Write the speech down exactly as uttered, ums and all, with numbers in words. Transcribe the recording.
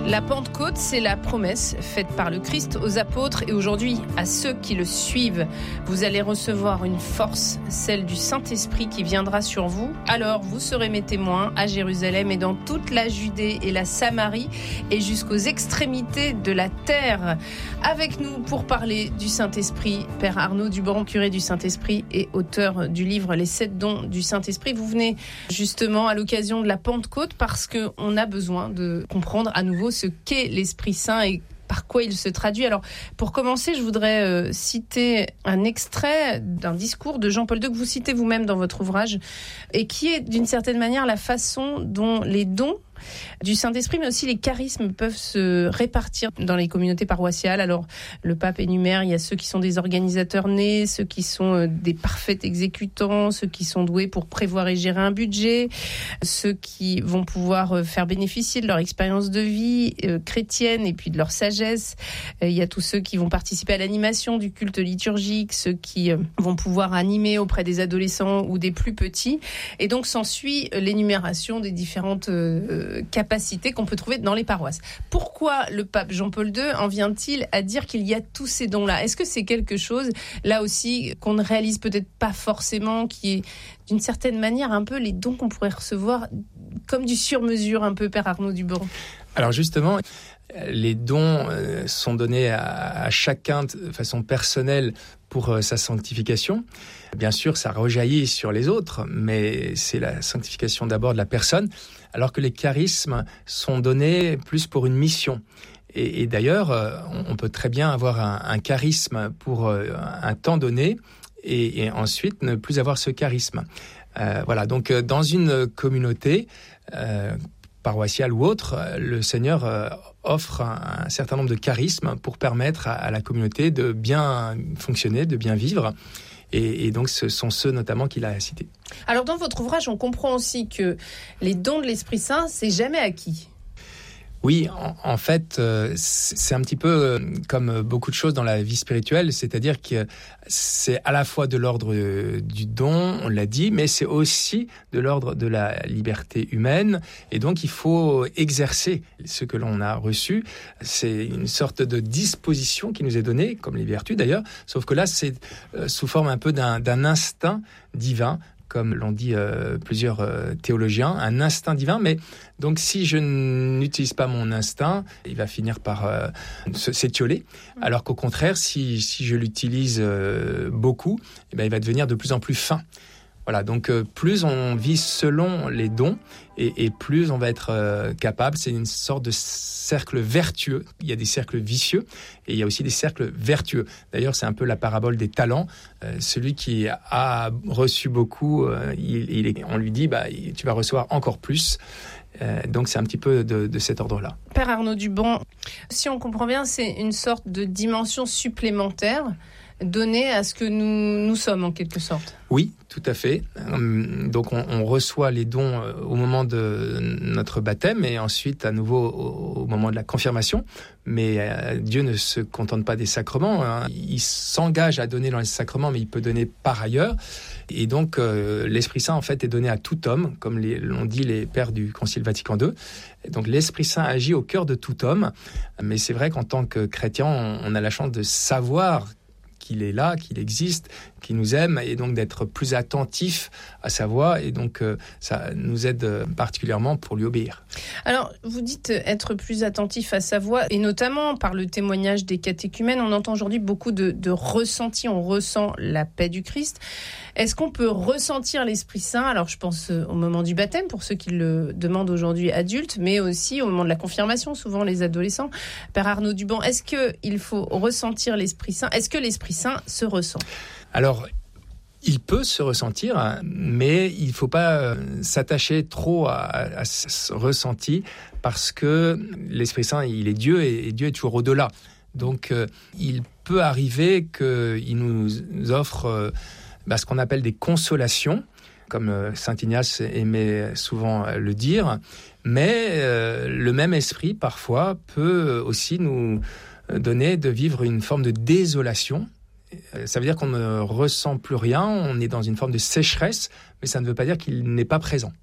La Pentecôte, c'est la promesse faite par le Christ aux apôtres et aujourd'hui à ceux qui le suivent. Vous allez recevoir une force, celle du Saint-Esprit qui viendra sur vous. Alors vous serez mes témoins à Jérusalem et dans toute la Judée et la Samarie et jusqu'aux extrémités de la terre. Avec nous pour parler du Saint-Esprit, Père Arnaud Duban, curé du Saint-Esprit et auteur du livre Les sept dons du Saint-Esprit. Vous venez justement à l'occasion de la Pentecôte parce qu'on a besoin de comprendre à nouveau ce qu'est l'Esprit Saint et par quoi il se traduit. Alors, pour commencer, je voudrais euh, citer un extrait d'un discours de Jean-Paul deux que vous citez vous-même dans votre ouvrage et qui est d'une certaine manière la façon dont les dons du Saint-Esprit, mais aussi les charismes peuvent se répartir dans les communautés paroissiales. Alors, le pape énumère, il y a ceux qui sont des organisateurs nés, ceux qui sont des parfaits exécutants, ceux qui sont doués pour prévoir et gérer un budget, ceux qui vont pouvoir faire bénéficier de leur expérience de vie euh, chrétienne et puis de leur sagesse. Euh, il y a tous ceux qui vont participer à l'animation du culte liturgique, ceux qui euh, vont pouvoir animer auprès des adolescents ou des plus petits. Et donc, s'ensuit l'énumération des différentes euh, capacités qu'on peut trouver dans les paroisses. Pourquoi le pape Jean-Paul deux en vient-il à dire qu'il y a tous ces dons-là ? Est-ce que c'est quelque chose, là aussi, qu'on ne réalise peut-être pas forcément, qui est d'une certaine manière un peu les dons qu'on pourrait recevoir comme du sur-mesure, un peu, Père Arnaud Duban ? Alors justement, les dons sont donnés à, à chacun de façon personnelle pour sa sanctification. Bien sûr, ça rejaillit sur les autres, mais c'est la sanctification d'abord de la personne, alors que les charismes sont donnés plus pour une mission. Et, et d'ailleurs, on, on peut très bien avoir un, un charisme pour un temps donné et, et ensuite ne plus avoir ce charisme. Euh, voilà, donc dans une communauté euh, paroissiale ou autre, le Seigneur euh, offre un, un certain nombre de charismes pour permettre à, à la communauté de bien fonctionner, de bien vivre. Et, et donc, ce sont ceux notamment qu'il a cités. Alors, dans votre ouvrage, on comprend aussi que les dons de l'Esprit Saint, c'est jamais acquis. Oui, en, en fait, euh, c'est un petit peu euh, comme beaucoup de choses dans la vie spirituelle, c'est-à-dire que c'est à la fois de l'ordre euh, du don, on l'a dit, mais c'est aussi de l'ordre de la liberté humaine, et donc il faut exercer ce que l'on a reçu. C'est une sorte de disposition qui nous est donnée, comme les vertus d'ailleurs, sauf que là, c'est euh, sous forme un peu d'un, d'un instinct divin, comme l'ont dit euh, plusieurs euh, théologiens, un instinct divin. Mais donc, si je n'utilise pas mon instinct, il va finir par euh, s'étioler. Alors qu'au contraire, si, si je l'utilise euh, beaucoup, eh bien, il va devenir de plus en plus fin. Voilà, donc euh, plus on vit selon les dons et, et plus on va être euh, capable. C'est une sorte de cercle vertueux. Il y a des cercles vicieux et il y a aussi des cercles vertueux. D'ailleurs, c'est un peu la parabole des talents. Euh, celui qui a reçu beaucoup, euh, il, il est, on lui dit bah, tu vas recevoir encore plus. Euh, donc c'est un petit peu de, de cet ordre-là. Père Arnaud Duban, si on comprend bien, c'est une sorte de dimension supplémentaire donnée à ce que nous, nous sommes en quelque sorte. Oui, tout à fait. Donc on, on reçoit les dons au moment de notre baptême et ensuite à nouveau au, au moment de la confirmation. Mais euh, Dieu ne se contente pas des sacrements, hein. Il s'engage à donner dans les sacrements, mais il peut donner par ailleurs. Et donc euh, l'Esprit Saint en fait est donné à tout homme, comme les, l'ont dit les pères du Concile Vatican deux. Et donc l'Esprit Saint agit au cœur de tout homme. Mais c'est vrai qu'en tant que chrétien, on, on a la chance de savoir qu'il est là, qu'il existe, qu'il nous aime, et donc d'être plus attentif à sa voix, et donc euh, ça nous aide particulièrement pour lui obéir. Alors, vous dites être plus attentif à sa voix, et notamment par le témoignage des catéchumènes, on entend aujourd'hui beaucoup de, de ressentis, on ressent la paix du Christ. Est-ce qu'on peut ressentir l'Esprit Saint ? Alors, je pense au moment du baptême, pour ceux qui le demandent aujourd'hui adultes, mais aussi au moment de la confirmation, souvent les adolescents. Père Arnaud Duban, est-ce qu'il faut ressentir l'Esprit Saint ? Est-ce que l'Esprit Saint se ressent ? Alors, il peut se ressentir, mais il ne faut pas euh, s'attacher trop à, à ce ressenti parce que l'Esprit Saint, il est Dieu et, et Dieu est toujours au-delà. Donc, euh, il peut arriver qu'il nous offre euh, bah, ce qu'on appelle des consolations, comme euh, saint Ignace aimait souvent euh, le dire, mais euh, le même esprit, parfois, peut aussi nous donner de vivre une forme de désolation. Ça veut dire qu'on ne ressent plus rien, on est dans une forme de sécheresse, mais ça ne veut pas dire qu'il n'est pas présent.